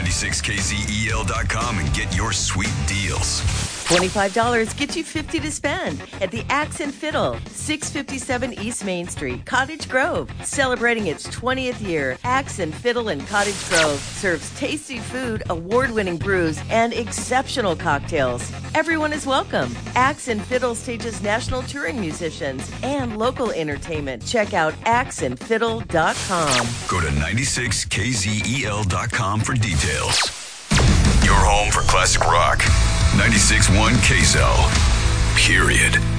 96kzel.com and get your sweet deals. $25 gets you $50 to spend at the Axe and Fiddle, 657 East Main Street, Cottage Grove. Celebrating its 20th year, Axe and Fiddle in Cottage Grove serves tasty food, award-winning brews, and exceptional cocktails. Everyone is welcome. Axe and Fiddle stages national touring musicians and local entertainment. Check out axeandfiddle.com. Go to 96kzel.com for details. Your home for classic rock. 96.1 KSL. Period.